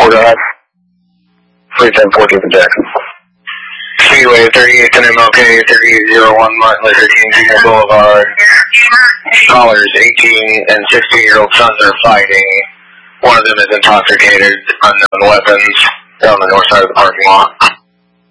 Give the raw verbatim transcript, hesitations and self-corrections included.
four, go ahead. three ten fourteen from Jackson. Speedway thirty-eight ten M L K, thirty-eight oh one Martin Luther King Junior Boulevard. Callers eighteen and sixteen year old sons are fighting. One of them is intoxicated, unknown weapons, down the north side of the parking lot.